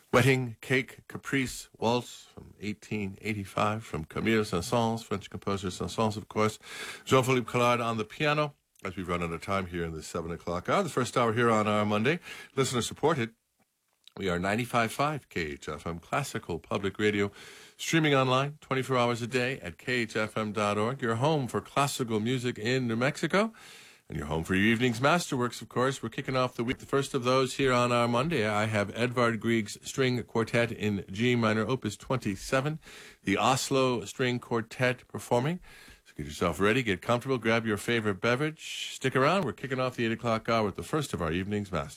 Wedding Cake Caprice Waltz from 1885 from Camille Saint-Saëns, French composer Saint-Saëns, of course. Jean-Philippe Collard on the piano as we run out of time here in the 7 o'clock hour. The first hour here on our Monday, listener supported. We are 95.5 KHFM Classical Public Radio, streaming online 24 hours a day at khfm.org. Your home for classical music in New Mexico. And your home for your evening's masterworks, of course. We're kicking off the week. The first of those here on our Monday. I have Edvard Grieg's String Quartet in G minor, Opus 27. The Oslo String Quartet performing. So get yourself ready, get comfortable, grab your favorite beverage. Stick around. We're kicking off the 8 o'clock hour with the first of our evening's masterworks.